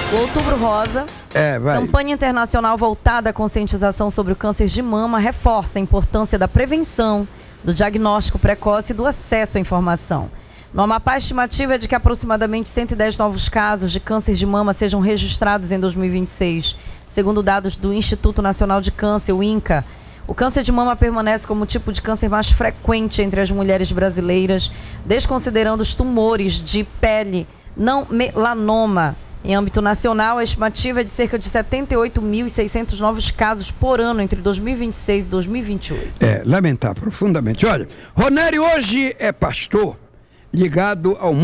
O Outubro Rosa, campanha internacional voltada à conscientização sobre o câncer de mama, reforça a importância da prevenção, do diagnóstico precoce e do acesso à informação. No Amapá, a estimativa é de que aproximadamente 110 novos casos de câncer de mama sejam registrados em 2026, segundo dados do Instituto Nacional de Câncer, o INCA. O câncer de mama permanece como o tipo de câncer mais frequente entre as mulheres brasileiras, desconsiderando os tumores de pele não melanoma. Em âmbito nacional, a estimativa é de cerca de 78.600 novos casos por ano entre 2026 e 2028. Lamentar profundamente. Olha, Ronério hoje é pastor ligado ao